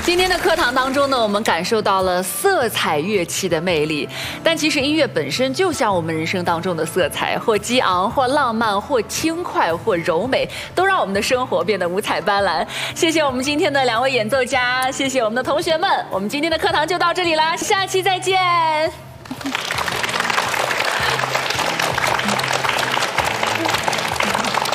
今天的课堂当中呢，我们感受到了色彩乐器的魅力，但其实音乐本身就像我们人生当中的色彩，或激昂，或浪漫，或轻快，或柔美，都让我们的生活变得五彩斑斓。谢谢我们今天的2位演奏家，谢谢我们的同学们，我们今天的课堂就到这里啦，下期再见。